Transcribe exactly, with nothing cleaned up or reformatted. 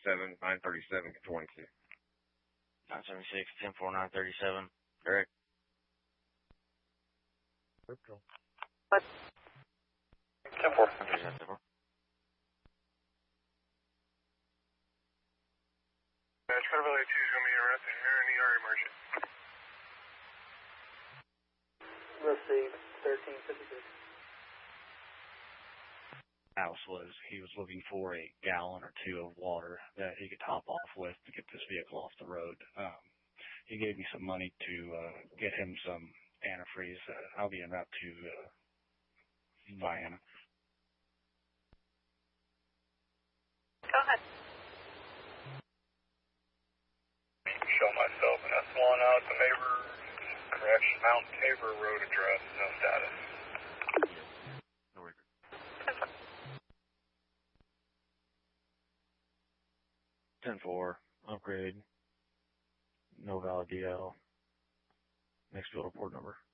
seven, nine thirty-seven, twenty-two. nine seventy-six, ten four, nine thirty-seven. Derek. What? ten four. Carvalho two is going to be arrested here in the area margin. Received, thirteen fifty-six. House was he was looking for a gallon or two of water that he could top off with to get this vehicle off the road. Um, he gave me some money to uh, get him some antifreeze. Uh, I'll be en route to uh, Vienna. Go ahead. Show myself an S one out at the Tabor, correction, Mount Tabor Road address, no status. ten four, upgrade, no valid D L. Next field report number.